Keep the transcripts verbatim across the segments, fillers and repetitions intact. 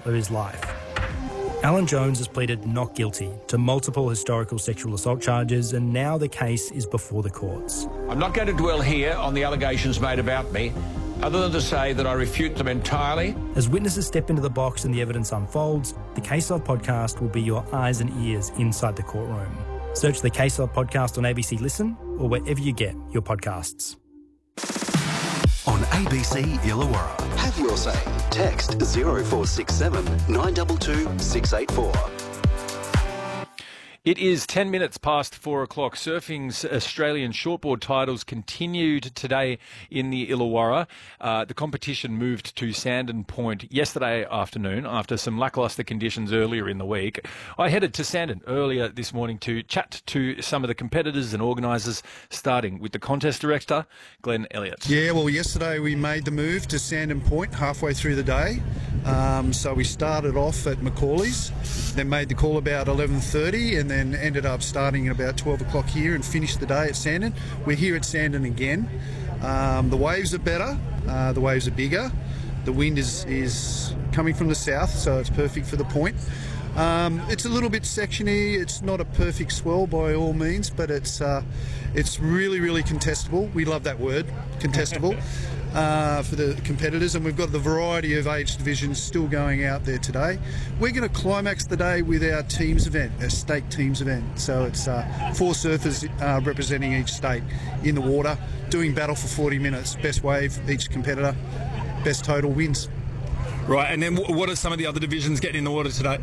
of his life. Alan Jones has pleaded not guilty to multiple historical sexual assault charges, and now the case is before the courts. I'm not going to dwell here on the allegations made about me, other than to say that I refute them entirely. As witnesses step into the box and the evidence unfolds, the Case Log podcast will be your eyes and ears inside the courtroom. Search the Case Log podcast on A B C Listen or wherever you get your podcasts. On A B C Illawarra. Have your say. Text zero four six seven nine two two six eight four. It is ten minutes past four o'clock. Surfing's Australian shortboard titles continued today in the Illawarra. Uh, the competition moved to Sandon Point yesterday afternoon after some lacklustre conditions earlier in the week. I headed to Sandon earlier this morning to chat to some of the competitors and organisers, starting with the contest director, Glenn Elliott. Yeah, well, yesterday we made the move to Sandon Point halfway through the day. Um, so we started off at Macaulay's, then made the call about eleven thirty, and then and ended up starting at about twelve o'clock here and finished the day at Sandon. We're here at Sandon again. Um, the waves are better, uh, the waves are bigger. The wind is, is coming from the south, so it's perfect for the point. Um, it's a little bit sectiony. It's not a perfect swell by all means, but it's uh, it's really, really contestable. We love that word, contestable, uh, for the competitors, and we've got the variety of age divisions still going out there today. We're going to climax the day with our teams event, our state teams event. So it's uh, four surfers uh, representing each state in the water, doing battle for forty minutes. Best wave, each competitor, best total wins. Right, and then what are some of the other divisions getting in the water today?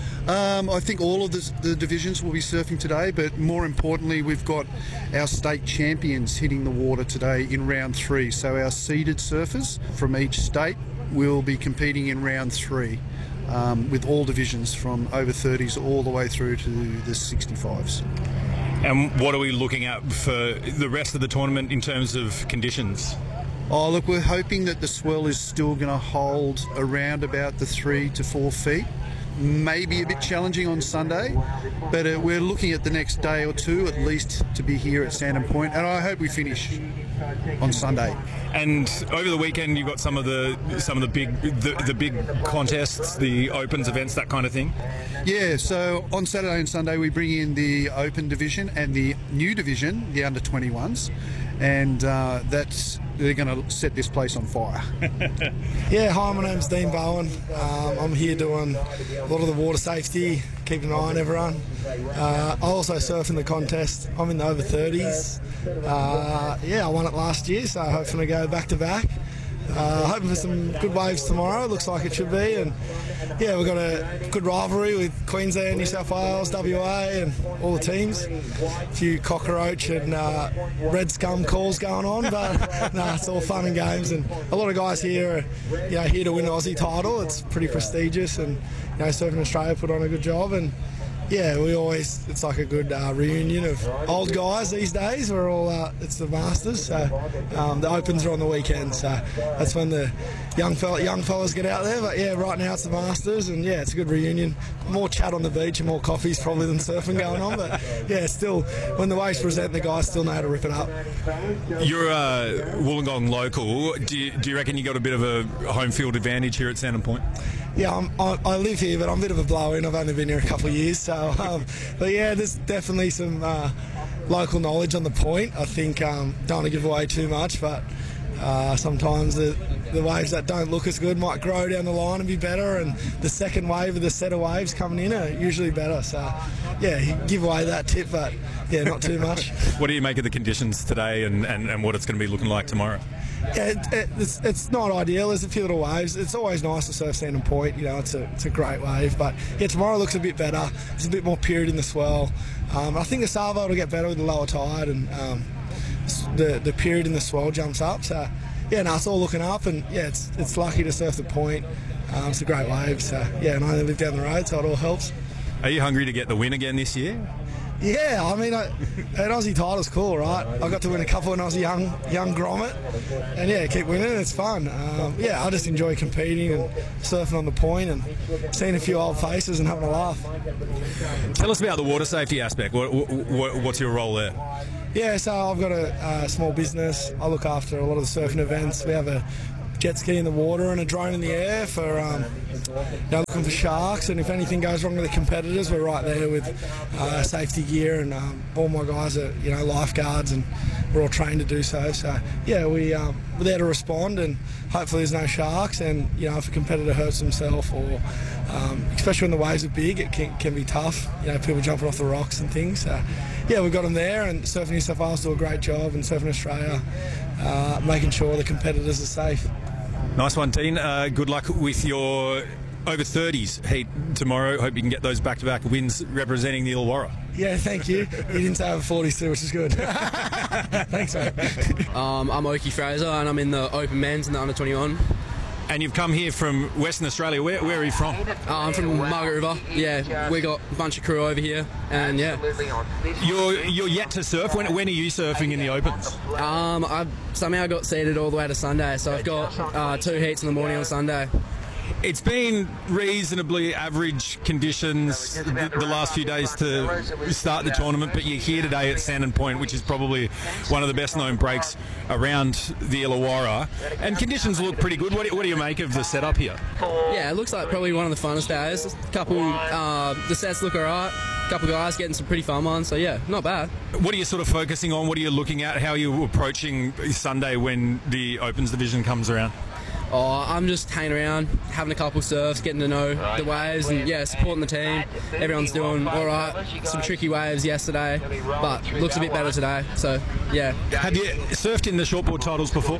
Um, I think all of the, the divisions will be surfing today, but more importantly, we've got our state champions hitting the water today in round three. So our seeded surfers from each state will be competing in round three, um, with all divisions from over thirties all the way through to the sixty-fives. And what are we looking at for the rest of the tournament in terms of conditions? Oh, look, we're hoping that the swell is still going to hold around about the three to four feet. Maybe a bit challenging on Sunday, but uh, we're looking at the next day or two at least to be here at Sandon Point, and I hope we finish on Sunday. And over the weekend, you've got some of the some of the big the, the big contests, the opens, events, that kind of thing. Yeah, so on Saturday and Sunday we bring in the Open division and the new division, the under twenty-ones, and uh, that's they're going to set this place on fire. Yeah, hi, my name's Dean Bowen. Um, I'm here doing a lot of the water safety, keeping an eye on everyone. Uh, I also surf in the contest. I'm in the over thirties. Uh, yeah, I won it last year, so hoping to go back to back. Uh, hoping for some good waves tomorrow. Looks like it should be, and yeah, we've got a good rivalry with Queensland, New South Wales, W A, and all the teams. A few cockroach and uh, red scum calls going on, but no, nah, it's all fun and games. And a lot of guys here are, you know, here to win the Aussie title. It's pretty prestigious, and you know, Surfing Australia put on a good job. And yeah, we always, it's like a good uh, reunion of old guys these days. We're all, uh, it's the Masters, so um, the Opens are on the weekend, so that's when the young fella, young fellas get out there. But yeah, right now it's the Masters, and yeah, it's a good reunion. More chat on the beach and more coffees probably than surfing going on, but yeah, still, when the waves present, the guys still know how to rip it up. You're a Wollongong local. Do you, do you reckon you got a bit of a home field advantage here at Sandon Point? Yeah, I'm, I, I live here, but I'm a bit of a blow-in. I've only been here a couple of years, so um, but yeah, there's definitely some uh, local knowledge on the point. I think um, don't want to give away too much, but uh, sometimes the, the waves that don't look as good might grow down the line and be better, and the second wave of the set of waves coming in are usually better. So yeah, give away that tip, but yeah, not too much. What do you make of the conditions today, and, and, and what it's going to be looking like tomorrow? Yeah, it, it, it's, it's not ideal. There's a few little waves. It's always nice to surf Sandon Point. You know, it's a it's a great wave. But yeah, tomorrow looks a bit better. There's a bit more period in the swell. Um, I think the salvo will get better with the lower tide, and um, the the period in the swell jumps up. So yeah, no, it's all looking up, and yeah, it's it's lucky to surf the point. Um, it's a great wave. So yeah, and I only live down the road, so it all helps. Are you hungry to get the win again this year? Yeah, I mean, I, an Aussie title's cool, right? I got to win a couple of Aussie young young grommet, and yeah, keep winning. It's fun. Um, yeah, I just enjoy competing and surfing on the point and seeing a few old faces and having a laugh. Tell us about the water safety aspect. What, what, what's your role there? Yeah, so I've got a, a small business. I look after a lot of the surfing events. We have a jet ski in the water and a drone in the air for um, you know, looking for sharks. And if anything goes wrong with the competitors, we're right there with uh, safety gear, and um, all my guys are, you know, lifeguards, and we're all trained to do so. So yeah, we um, we're there to respond, and hopefully there's no sharks. And you know, if a competitor hurts himself, or um, especially when the waves are big, it can, can be tough. You know, people jumping off the rocks and things. So yeah, we've got them there, and Surfing New South Wales do a great job, and Surfing Australia uh, making sure the competitors are safe. Nice one, Dean. Uh, good luck with your over thirties heat tomorrow. Hope you can get those back-to-back wins representing the Illawarra. Yeah, thank you. You didn't say over forties too, which is good. Thanks, mate. Um, I'm Oki Fraser, and I'm in the Open Men's and the under twenty-one. And you've come here from Western Australia. Where, where are you from? Uh, I'm from Margaret River. Yeah, we got a bunch of crew over here, and yeah. You're you're yet to surf. When when are you surfing in the Opens? Um, I somehow got seeded all the way to Sunday, so I've got uh, two heats in the morning on Sunday. It's been reasonably average conditions the, the last few days to start the tournament, but you're here today at Sandon Point, which is probably one of the best-known breaks around the Illawarra, and conditions look pretty good. What do, what do you make of the setup here? Yeah, it looks like probably one of the funnest days. A couple, uh, the sets look alright. A couple guys getting some pretty fun ones, so yeah, not bad. What are you sort of focusing on? What are you looking at? How are you approaching Sunday when the Opens division comes around? Oh, I'm just hanging around, having a couple surfs, getting to know the waves, and yeah, supporting the team. Everyone's doing all right. Some tricky waves yesterday, but looks a bit better today. So yeah. Have you surfed in the shortboard titles before?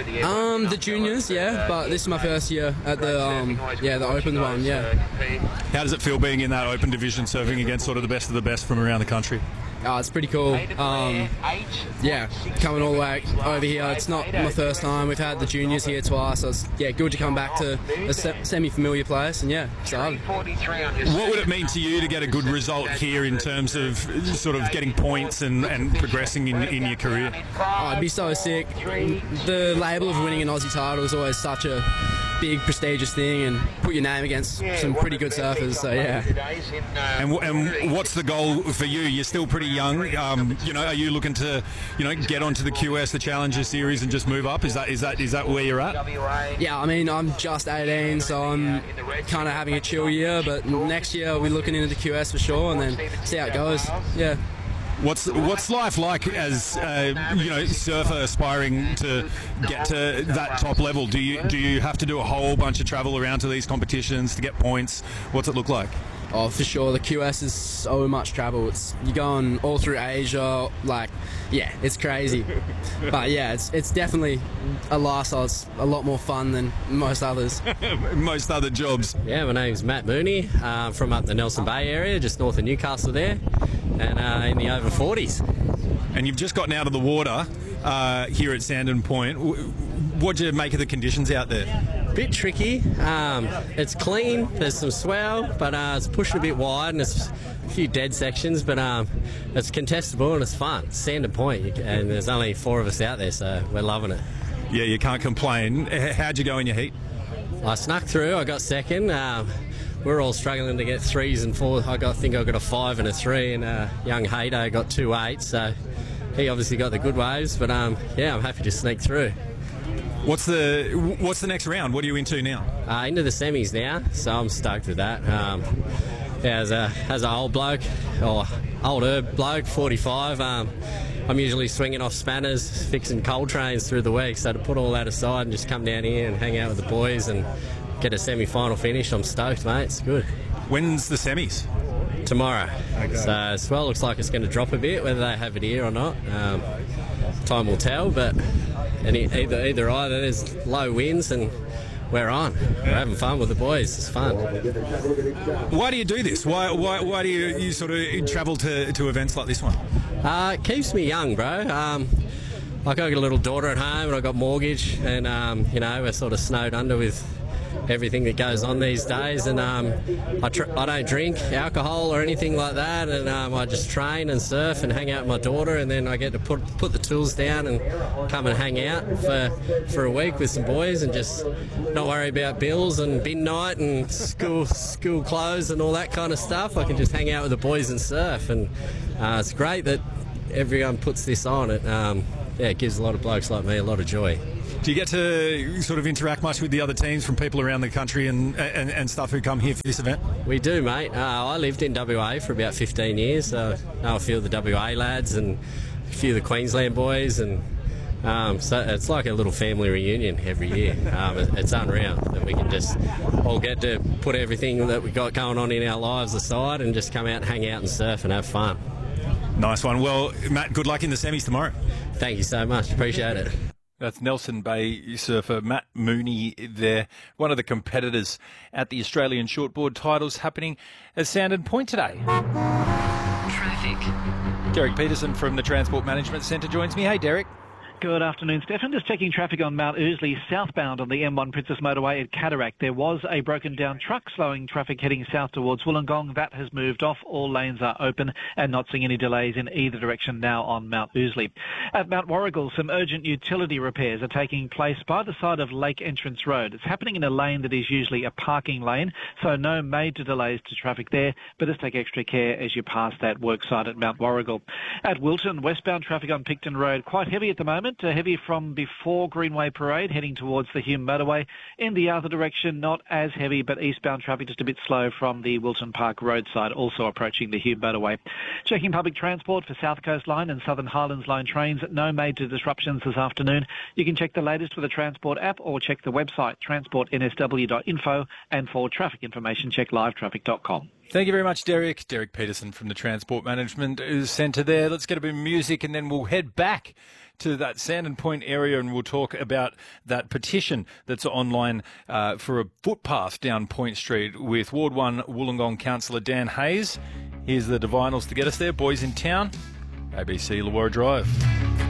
Um, the juniors, yeah, but this is my first year at the um, yeah, the Open one, yeah. How does it feel being in that Open division, surfing against sort of the best of the best from around the country? Oh, it's pretty cool. Um, yeah, coming all the way over here. It's not my first time. We've had the juniors here twice. So it's yeah, good to come back to a se- semi-familiar place, and yeah, excited. What would it mean to you to get a good result here in terms of sort of getting points and, and progressing in, in your career? Oh, I'd be so sick. The label of winning an Aussie title is always such a big prestigious thing, and put your name against some pretty good surfers, so yeah. And, and what's the goal for you? You're still pretty young. Um, you know, are you looking to, you know, get onto the Q S, the Challenger Series, and just move up? Is that is that is that where you're at? Yeah, I mean, I'm just eighteen, so I'm kind of having a chill year. But next year we're looking into the Q S for sure, and then see how it goes. Yeah. What's what's life like as uh, you know, surfer aspiring to get to that top level? Do you do you have to do a whole bunch of travel around to these competitions to get points? What's it look like? Oh, for sure. The Q S is so much travel. It's you're going all through Asia. Like, yeah, it's crazy. But yeah, it's it's definitely a lifestyle. It's a lot more fun than most others. Most other jobs. Yeah, my name's Matt Mooney. Uh, from up the Nelson Bay area, just north of Newcastle there, and uh, in the over forties. And you've just gotten out of the water uh, here at Sandon Point. What do you make of the conditions out there? Bit tricky. Um, it's clean. There's some swell, but uh, it's pushing a bit wide, and there's a few dead sections. But um, it's contestable and it's fun. It's Sandon Point, and there's only four of us out there, so we're loving it. Yeah, you can't complain. How'd you go in your heat? I snuck through. I got second. Um, we're all struggling to get threes and fours. I got, I think I got a five and a three, and uh, young Haydo got two eights. So he obviously got the good waves. But um, yeah, I'm happy to sneak through. What's the what's the next round? What are you into now? Uh, into the semis now, so I'm stoked with that. Um, yeah, as a as an old bloke or older bloke, forty-five, um, I'm usually swinging off spanners, fixing coal trains through the week. So to put all that aside and just come down here and hang out with the boys and get a semi-final finish, I'm stoked, mate. It's good. When's the semis? Tomorrow. Okay. So swell looks like it's going to drop a bit, whether they have it here or not. Um, time will tell, but any, either either either there's low winds and we're on. We're having fun with the boys. It's fun. Why do you do this? Why why, why do you, you sort of travel to, to events like this one? Uh, it keeps me young, bro. Um, like I got a little daughter at home and I got mortgage, and um, you know, we're sort of snowed under with everything that goes on these days, and um, I, tr- I don't drink alcohol or anything like that, and um, I just train and surf and hang out with my daughter, and then I get to put put the tools down and come and hang out for for a week with some boys and just not worry about bills and bin night and school school clothes and all that kind of stuff. I can just hang out with the boys and surf, and uh, it's great that everyone puts this on. It um, yeah, it gives a lot of blokes like me a lot of joy. Do you get to sort of interact much with the other teams from people around the country and, and, and stuff who come here for this event? We do, mate. Uh, I lived in W A for about fifteen years, so I know a few of the W A lads and a few of the Queensland boys, and um, so it's like a little family reunion every year. Um, it, it's unreal that we can just all get to put everything that we got going on in our lives aside and just come out and hang out and surf and have fun. Nice one. Well, Matt, good luck in the semis tomorrow. Thank you so much. Appreciate it. That's Nelson Bay surfer Matt Mooney there, one of the competitors at the Australian Shortboard titles happening at Sandon Point today. Traffic. Derek Peterson from the Transport Management Centre joins me. Hey, Derek. Good afternoon, Stefan. Just checking traffic on Mount Ousley, southbound on the M one Princess Motorway at Cataract. There was a broken down truck slowing traffic heading south towards Wollongong. That has moved off. All lanes are open and not seeing any delays in either direction now on Mount Ousley. At Mount Warrigal, some urgent utility repairs are taking place by the side of Lake Entrance Road. It's happening in a lane that is usually a parking lane, so no major delays to traffic there, but just take extra care as you pass that work site at Mount Warrigal. At Wilton, westbound traffic on Picton Road, quite heavy at the moment. Uh, heavy from before Greenway Parade, heading towards the Hume Motorway. In the other direction, not as heavy, but eastbound traffic just a bit slow from the Wilton Park roadside, also approaching the Hume Motorway. Checking public transport for South Coast Line and Southern Highlands Line trains. No major disruptions this afternoon. You can check the latest with the Transport app or check the website transport n s w dot info, and for traffic information, check live traffic dot com. Thank you very much, Derek. Derek Peterson from the Transport Management Centre there. Let's get a bit of music and then we'll head back to that Sandon Point area and we'll talk about that petition that's online uh, for a footpath down Point Street with Ward one Wollongong Councillor Dan Hayes. Here's the Divinals to get us there. Boys in Town, A B C Illawarra Drive.